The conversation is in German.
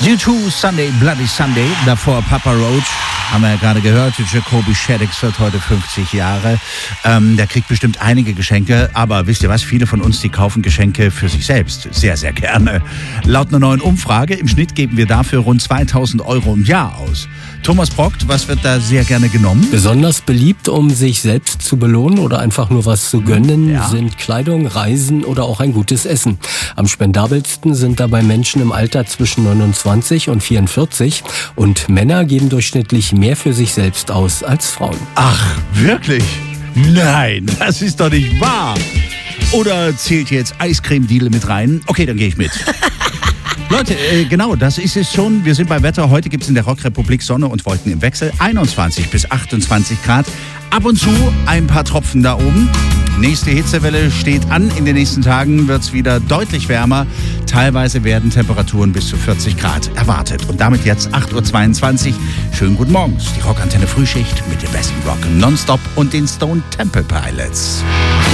U2, Sunday, Bloody Sunday, davor Papa Roach, haben wir ja gerade gehört, Jacoby Shaddix wird heute 50 Jahre. Der kriegt bestimmt einige Geschenke, aber wisst ihr was, viele von uns, die kaufen Geschenke für sich selbst, sehr, sehr gerne. Laut einer neuen Umfrage, im Schnitt geben wir dafür rund 2.000 Euro im Jahr aus. Thomas Brockt, was wird da sehr gerne genommen? Besonders beliebt, um sich selbst zu belohnen oder einfach nur was zu gönnen, sind Kleidung, Reisen oder auch ein gutes Essen. Am spendabelsten sind dabei Menschen im Alter zwischen 29 und 44 und Männer geben durchschnittlich mehr für sich selbst aus als Frauen. Ach, wirklich? Nein, das ist doch nicht wahr. Oder zählt jetzt Eiscreme-Diele mit rein? Okay, dann gehe ich mit. Leute, genau, das ist es schon. Wir sind bei Wetter. Heute gibt es in der Rockrepublik Sonne und Wolken im Wechsel. 21 bis 28 Grad. Ab und zu ein paar Tropfen da oben. Nächste Hitzewelle steht an. In den nächsten Tagen wird es wieder deutlich wärmer. Teilweise werden Temperaturen bis zu 40 Grad erwartet. Und damit jetzt 8.22 Uhr. Schönen guten Morgen. Die Rockantenne Frühschicht mit dem besten Rock nonstop und den Stone Temple Pilots.